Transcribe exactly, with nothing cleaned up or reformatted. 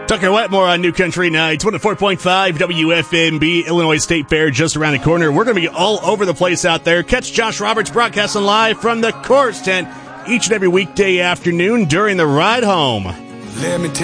Tucker Wetmore on New Country Nights, one oh four point five W F M B, Illinois State Fair just around the corner. We're going to be all over the place out there. Catch Josh Roberts broadcasting live from the Course Tent each and every weekday afternoon during the ride home. Let me tell